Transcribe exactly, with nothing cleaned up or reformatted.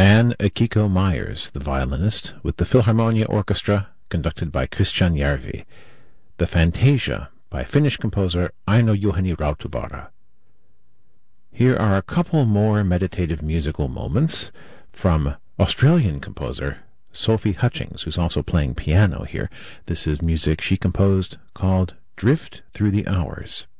Anne Akiko Myers, the violinist, with the Philharmonia Orchestra, conducted by Christian Järvi. The Fantasia, by Finnish composer Aino Juhani Rautavaara. Here are a couple more meditative musical moments from Australian composer Sophie Hutchings, who's also playing piano here. This is music she composed called Drift Through the Hours.